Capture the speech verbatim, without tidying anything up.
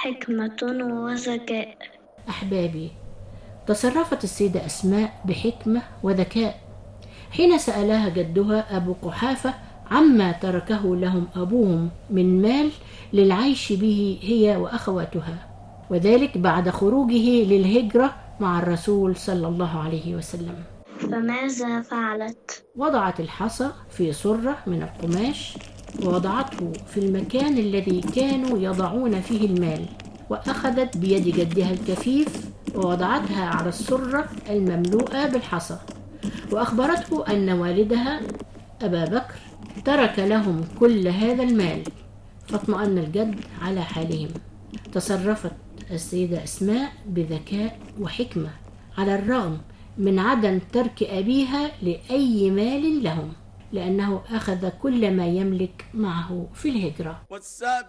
حكمة وذكاء. أحبابي، تصرفت السيدة أسماء بحكمة وذكاء حين سألها جدها أبو قحافة عما تركه لهم أبوهم من مال للعيش به هي وأخواتها، وذلك بعد خروجه للهجرة مع الرسول صلى الله عليه وسلم. فماذا فعلت؟ وضعت الحصى في صرة من القماش ووضعته في المكان الذي كانوا يضعون فيه المال، وأخذت بيد جدها الكفيف ووضعتها على الصرة المملوءة بالحصى، وأخبرته أن والدها أبا بكر ترك لهم كل هذا المال، فاطمأن الجد على حالهم. تصرفت السيدة أسماء بذكاء وحكمة على الرغم من عدم ترك أبيها لأي مال لهم، لأنه أخذ كل ما يملك معه في الهجرة.